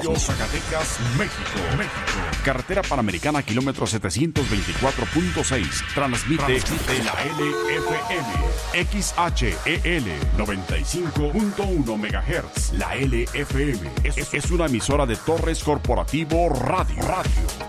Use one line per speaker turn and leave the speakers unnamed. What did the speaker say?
Zacatecas, México. Carretera Panamericana, kilómetro 724.6. Transmite la LFM. XHEL 95.1 MHz. La LFM es una emisora de Torres Corporativo Radio.